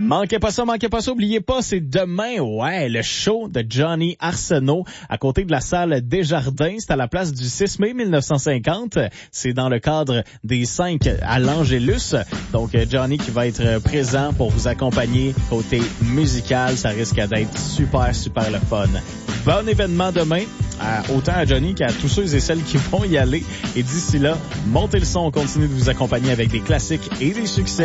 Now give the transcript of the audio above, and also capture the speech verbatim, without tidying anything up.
Manquez pas ça, manquez pas ça, oubliez pas, c'est demain, ouais, le show de Johnny Arsenault à côté de la salle Desjardins. C'est à la place du six mai mille neuf cent cinquante. C'est dans le cadre des cinq à l'Angélus. Donc, Johnny qui va être présent pour vous accompagner côté musical. Ça risque d'être super, super le fun. Bon événement demain, à, autant à Johnny qu'à tous ceux et celles qui vont y aller. Et d'ici là, montez le son, on continue de vous accompagner avec des classiques et des succès.